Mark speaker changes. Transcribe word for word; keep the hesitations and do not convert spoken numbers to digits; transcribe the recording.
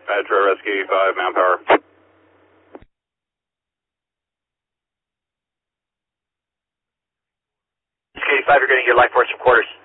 Speaker 1: Metro Rescue five, manpower.
Speaker 2: Rescue five, you're getting your life force from quarters.